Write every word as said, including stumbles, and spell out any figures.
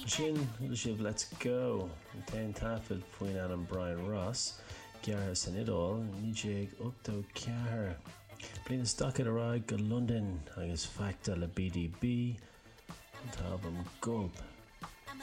Sin sibh Let's Go an tain tafil faoin an Brian Ross geartha san idol nídéag ochtó ceathair. Blin stacad ará go London agus feicta le B D B an tábhaim Gulp